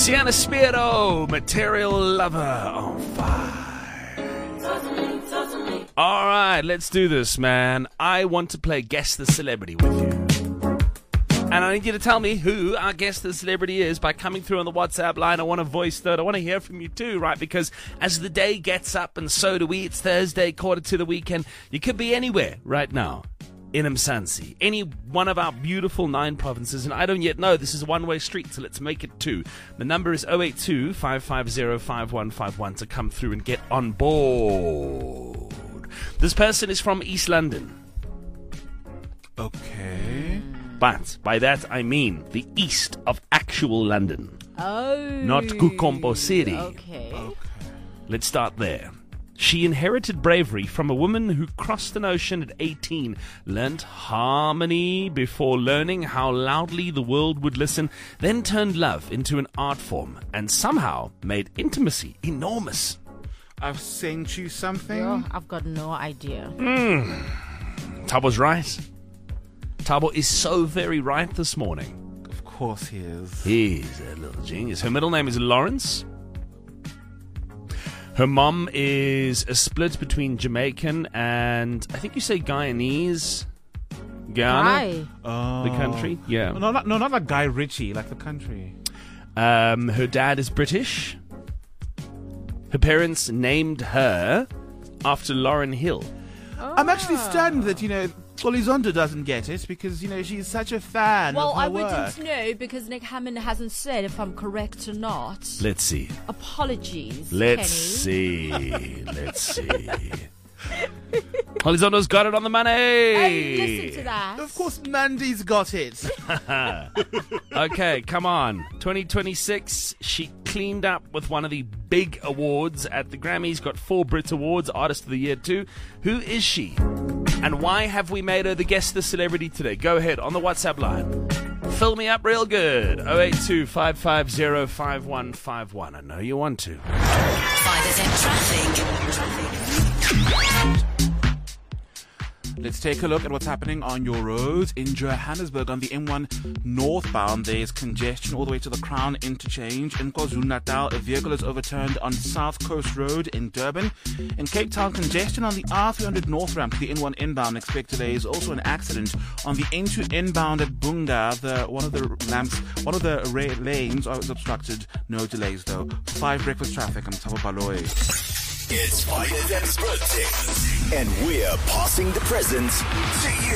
Luciana Spiro, Material Lover on fire. All right, let's do this, man. I want to play Guess the Celebrity with you. And I need you to tell me who our Guess the Celebrity is by coming through on the WhatsApp line. I want a voice note. I want to hear from you too, right? Because as the day gets up, and so do we, it's Thursday, quarter to the weekend. You could be anywhere right now in Mzansi, any one of our beautiful 9 provinces, and I don't yet know. This is a one-way street, so let's make it 2. The number is 082-550-5151 to come through and get on board. This person is from East London. Okay. But by that I mean the east of actual London. Oh. Not Kukombo City. Okay. Let's start there. She inherited bravery from a woman who crossed an ocean at 18, learnt harmony before learning how loudly the world would listen, then turned love into an art form, and somehow made intimacy enormous. I've sent you something. Yo, I've got no idea. Tabo's right. Tabo is so very right this morning. Of course he is. He's a little genius. Her middle name is Lawrence. Her mom is a split between Jamaican and, I think you say Guyanese. Guyana? Guy. The country? Yeah. No, not like Guy Ritchie, like the country. Her dad is British. Her parents named her after Lauryn Hill. I'm actually stunned that, Olizondo doesn't get it because, she's such a fan Well, of her I work. wouldn't know because Nick Hammond hasn't said if I'm correct or not. Let's see. Apologies, Let's Kenny. see. Let's see. Olizondo's got it on the money. Hey, listen to that. Of course, Nandi's got it. Okay, come on. 2026, she cleaned up with one of the big awards at the Grammys, got 4 Brit Awards, Artist of the Year too. Who is she? And why have we made her the Guess the Celebrity today? Go ahead, on the WhatsApp line. Fill me up real good. 082-550-5151. I know you want to. 5FM traffic. Let's take a look at what's happening on your roads. In Johannesburg, on the M1 northbound, there's congestion all the way to the Crown Interchange. In KwaZulu-Natal, a vehicle is overturned on South Coast Road in Durban. In Cape Town, congestion on the R300 north ramp to the N1 inbound. Expect delays. Also an accident on the N2 inbound at Bunga. One of the lanes is obstructed. No delays, though. 5 breakfast traffic. I'm Thabo Baloyi. It's 5FM's birthday, and we're passing the presents to you.